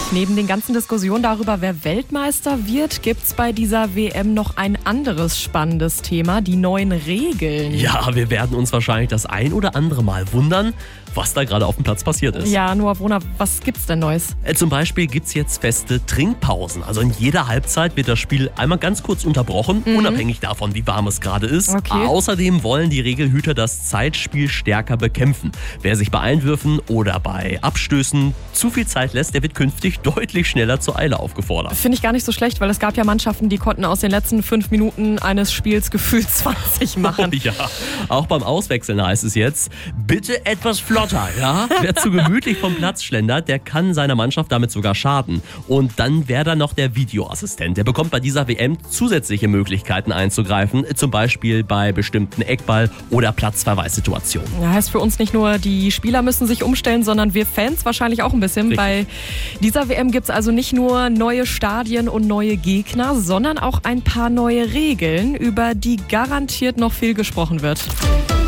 Neben den ganzen Diskussionen darüber, wer Weltmeister wird, gibt es bei dieser WM noch ein anderes spannendes Thema, die neuen Regeln. Ja, wir werden uns wahrscheinlich das ein oder andere Mal wundern, was da gerade auf dem Platz passiert ist. Ja, Noah Brunner, was gibt's denn Neues? Zum Beispiel gibt's jetzt feste Trinkpausen. Also in jeder Halbzeit wird das Spiel einmal ganz kurz unterbrochen, unabhängig davon, wie warm es gerade ist. Okay. Außerdem wollen die Regelhüter das Zeitspiel stärker bekämpfen. Wer sich bei Einwürfen oder bei Abstößen zu viel Zeit lässt, der wird künftig deutlich schneller zur Eile aufgefordert. Finde ich gar nicht so schlecht, weil es gab ja Mannschaften, die konnten aus den letzten 5 Minuten eines Spiels gefühlt 20 machen. Ja, auch beim Auswechseln heißt es jetzt, bitte etwas flotter, ja? Wer zu gemütlich vom Platz schlendert, der kann seiner Mannschaft damit sogar schaden. Und dann wäre da noch der Videoassistent. Der bekommt bei dieser WM zusätzliche Möglichkeiten einzugreifen, zum Beispiel bei bestimmten Eckball- oder Platzverweissituationen. Ja, heißt für uns nicht nur, die Spieler müssen sich umstellen, sondern wir Fans wahrscheinlich auch ein bisschen. Richtig. Bei dieser WM gibt es also nicht nur neue Stadien und neue Gegner, sondern auch ein paar neue Regeln, über die garantiert noch viel gesprochen wird.